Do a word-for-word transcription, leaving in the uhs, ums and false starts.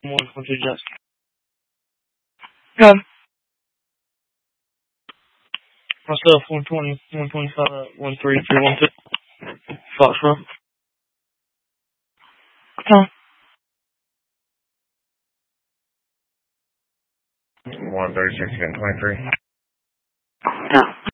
one twenty Jets. Good. Myself, one twenty, one twenty-five, one three three one two. Foxborough. Come. one thirty-six, twenty-three. No.